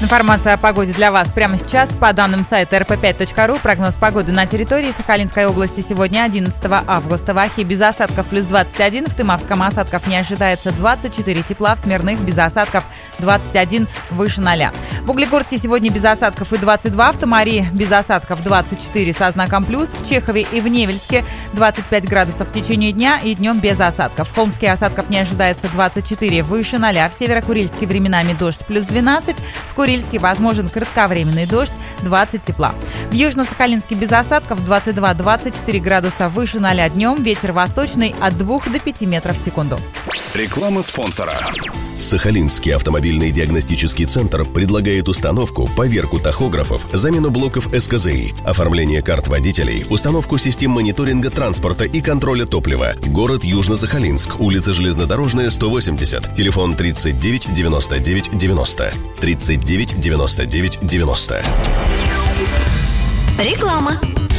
Информация о погоде для вас прямо сейчас. По данным сайта rp5.ru, прогноз погоды на территории Сахалинской области сегодня 11 августа. В Ахе без осадков плюс 21, в Тымавском осадков не ожидается 24 тепла, в Смирных без осадков 21 выше 0. В Углегорске сегодня без осадков и 22, в Тамаре без осадков 24 со знаком плюс, в Чехове и в Невельске 25 градусов в течение дня и днем без осадков. В Холмске осадков не ожидается 24 выше 0, в Северо-Курильске временами дождь плюс 12, в Курильске возможен кратковременный дождь, 20 тепла. В Южно-Сахалинске без осадков 22-24 градуса выше 0 днем, ветер восточный от 2 до 5 метров в секунду. Реклама спонсора. Сахалинский автомобильный диагностический центр предлагает установку, поверку тахографов, замену блоков СКЗИ, оформление карт водителей, установку систем мониторинга транспорта и контроля топлива. Город Южно-Сахалинск, улица Железнодорожная, 180, телефон 39 99 90, 39 99 90. Реклама.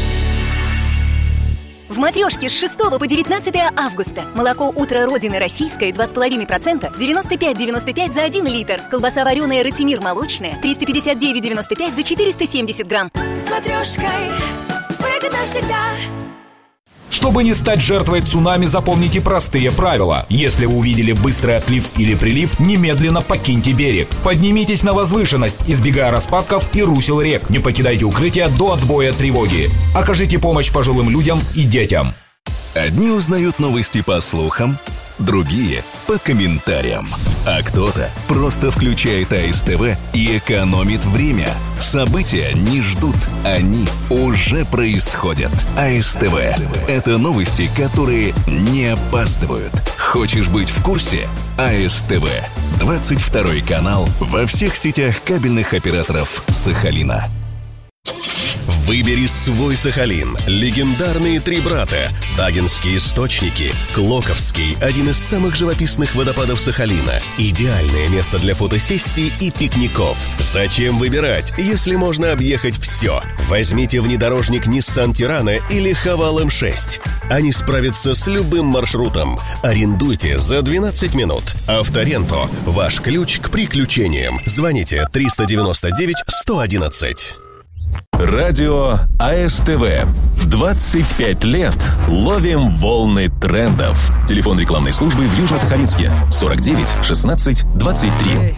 В «Матрешке» с 6 по 19 августа. Молоко «Утро Родины» российское 2,5%, 95,95 за 1 литр. Колбаса вареная «Ратимир» молочная, 359,95 за 470 грамм. С «Матрешкой» выгодно всегда. Чтобы не стать жертвой цунами, запомните простые правила. Если вы увидели быстрый отлив или прилив, немедленно покиньте берег. Поднимитесь на возвышенность, избегая распадков и русел рек. Не покидайте укрытия до отбоя тревоги. Окажите помощь пожилым людям и детям. Одни узнают новости по слухам, другие — по комментариям. А кто-то просто включает АСТВ и экономит время. События не ждут, они уже происходят. АСТВ — это новости, которые не опаздывают. Хочешь быть в курсе? АСТВ. 22 канал во всех сетях кабельных операторов Сахалина. Выбери свой Сахалин. Легендарные три брата. Дагинские источники. Клоковский – один из самых живописных водопадов Сахалина. Идеальное место для фотосессий и пикников. Зачем выбирать, если можно объехать все? Возьмите внедорожник Nissan Tirana или Haval M6. Они справятся с любым маршрутом. Арендуйте за 12 минут. Авторенто – ваш ключ к приключениям. Звоните 399 111. Радио АСТВ. 25 лет ловим волны трендов. Телефон рекламной службы в Южно-Сахалинске 49 16 23.